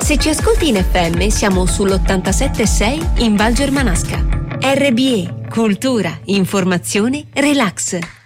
Se ci ascolti in FM siamo sull'87.6 in Val Germanasca. RBE, cultura, informazione, relax.